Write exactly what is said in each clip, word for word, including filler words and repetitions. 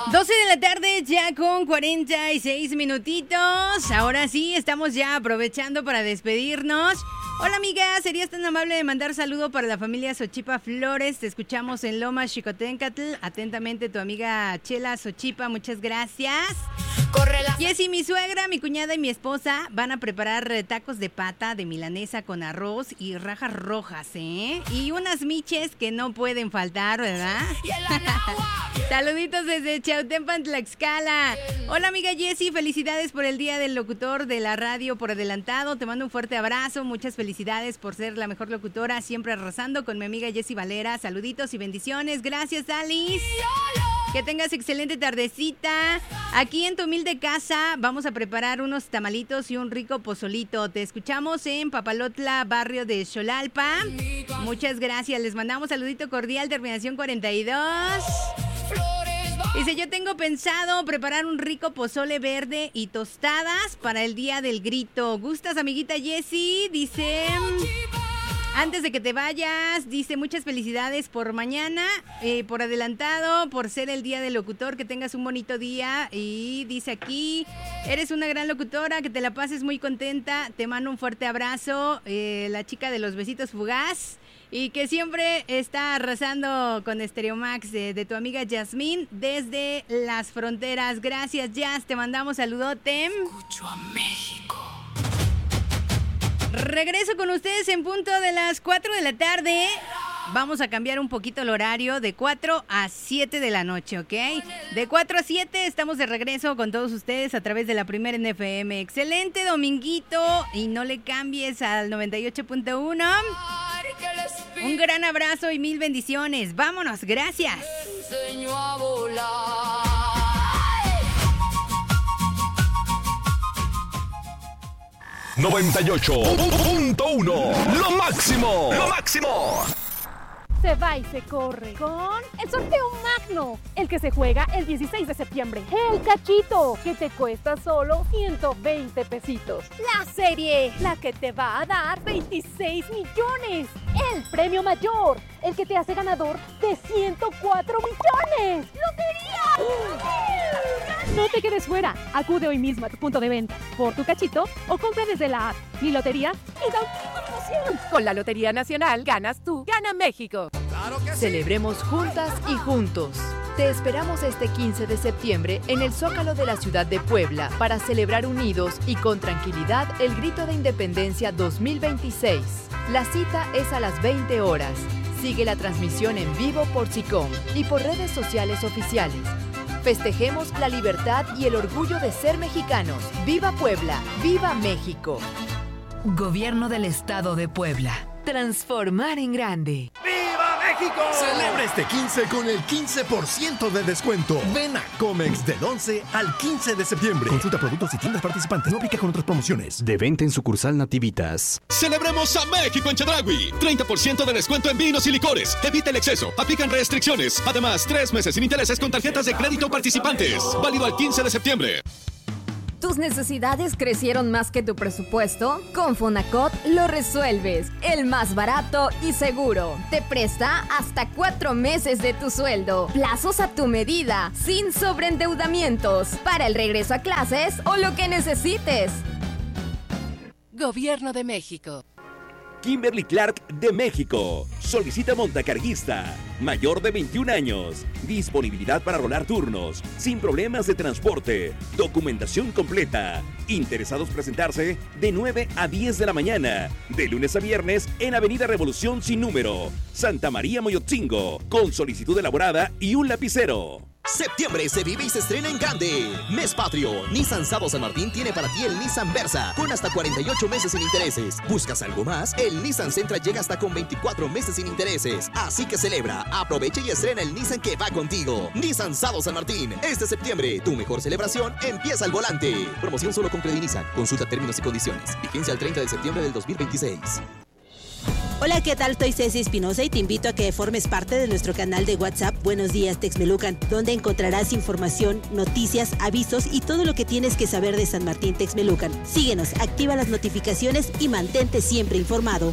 doce de la tarde ya con cuarenta y seis minutitos. Ahora sí, estamos ya aprovechando para despedirnos. Hola amiga, ¿serías tan amable de mandar saludo para la familia Xochipa Flores? Te escuchamos en Lomas Xicoténcatl. Atentamente tu amiga Chela Xochipa, muchas gracias. Jessy, mi suegra, mi cuñada y mi esposa van a preparar tacos de pata de milanesa con arroz y rajas rojas, ¿eh? Y unas miches que no pueden faltar, ¿verdad? Saluditos desde Chautempan, Tlaxcala. Hola amiga Jessy, felicidades por el Día del Locutor de la Radio por adelantado. Te mando un fuerte abrazo, muchas felicidades por ser la mejor locutora, siempre arrasando con mi amiga Jessy Valera. Saluditos y bendiciones. Gracias, Alice. Que tengas excelente tardecita. Aquí en tu humilde casa vamos a preparar unos tamalitos y un rico pozolito. Te escuchamos en Papalotla, barrio de Xolalpa. Muchas gracias. Les mandamos saludito cordial, terminación cuarenta y dos. Dice, yo tengo pensado preparar un rico pozole verde y tostadas para el Día del Grito. ¿Gustas, amiguita Jessy? Dice... Antes de que te vayas, dice, muchas felicidades por mañana, eh, por adelantado, por ser el Día del Locutor, que tengas un bonito día. Y dice aquí, eres una gran locutora, que te la pases muy contenta, te mando un fuerte abrazo, eh, la chica de los besitos fugaz, y que siempre está arrasando con Stereo Max de, de tu amiga Yasmín desde las fronteras. Gracias, Jazz, te mandamos saludote. Escucho a México. Regreso con ustedes en punto de las cuatro de la tarde. Vamos a cambiar un poquito el horario de cuatro a siete de la noche, ¿ok? De cuatro a siete estamos de regreso con todos ustedes a través de la primera en F M. Excelente dominguito y no le cambies al noventa y ocho punto uno. Un gran abrazo y mil bendiciones. Vámonos, gracias. Enseño a volar. noventa y ocho punto uno. Lo máximo. Lo máximo. Se va y se corre con el sorteo magno, el que se juega el dieciséis de septiembre. El cachito, que te cuesta solo ciento veinte pesitos. La serie, la que te va a dar veintiséis millones. El premio mayor, el que te hace ganador de ciento cuatro millones. ¡Lotería! No te quedes fuera. Acude hoy mismo a tu punto de venta por tu cachito o compra desde la app Mi Lotería y da una promoción. Con la Lotería Nacional ganas tú, gana México. ¡Claro que sí! Celebremos juntas y juntos. Te esperamos este quince de septiembre en el Zócalo de la ciudad de Puebla para celebrar unidos y con tranquilidad el Grito de Independencia dos mil veintiséis. La cita es a las veinte horas. Sigue la transmisión en vivo por SICOM y por redes sociales oficiales. Festejemos la libertad y el orgullo de ser mexicanos. ¡Viva Puebla! ¡Viva México! Gobierno del Estado de Puebla. Transformar en grande. ¡Viva México! Celebra este quince con el quince por ciento de descuento. Ven a Comex del once al quince de septiembre. Consulta productos y tiendas participantes. No aplica con otras promociones. De venta en sucursal Nativitas. Celebremos a México en Chedraui. treinta por ciento de descuento en vinos y licores. Evita el exceso. Aplican restricciones. Además, tres meses sin intereses con tarjetas de crédito participantes. Válido al quince de septiembre. ¿Tus necesidades crecieron más que tu presupuesto? Con Fonacot lo resuelves. El más barato y seguro. Te presta hasta cuatro meses de tu sueldo. Plazos a tu medida, sin sobreendeudamientos. Para el regreso a clases o lo que necesites. Gobierno de México. Kimberly Clark de México. Solicita montacarguista. Mayor de veintiún años. Disponibilidad para rolar turnos. Sin problemas de transporte. Documentación completa. Interesados presentarse de nueve a diez de la mañana. De lunes a viernes en Avenida Revolución sin número. Santa María Moyotzingo. Con solicitud elaborada y un lapicero. Septiembre se vive y se estrena en grande. Mes Patrio. Nissan Sado San Martín tiene para ti el Nissan Versa con hasta cuarenta y ocho meses sin intereses. ¿Buscas algo más? El Nissan Sentra llega hasta con veinticuatro meses sin intereses. Así que celebra, aprovecha y estrena el Nissan que va contigo. Nissan Sado San Martín. Este septiembre, tu mejor celebración empieza al volante. Promoción solo con Credit Nissan. Consulta términos y condiciones. Vigencia al treinta de septiembre del dos mil veintiséis. Hola, ¿qué tal? Soy Ceci Espinosa y te invito a que formes parte de nuestro canal de WhatsApp Buenos Días Texmelucan, donde encontrarás información, noticias, avisos y todo lo que tienes que saber de San Martín Texmelucan. Síguenos, activa las notificaciones y mantente siempre informado.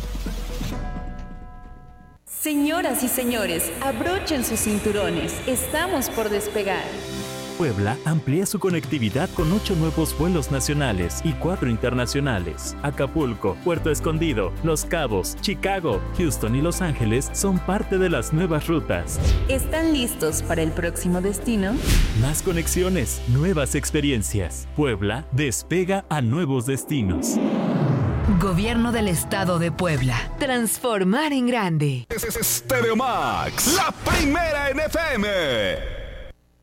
Señoras y señores, abrochen sus cinturones. Estamos por despegar. Puebla amplía su conectividad con ocho nuevos vuelos nacionales y cuatro internacionales. Acapulco, Puerto Escondido, Los Cabos, Chicago, Houston y Los Ángeles son parte de las nuevas rutas. ¿Están listos para el próximo destino? Más conexiones, nuevas experiencias. Puebla despega a nuevos destinos. Gobierno del Estado de Puebla. Transformar en grande. Stereo Max, la primera en F M.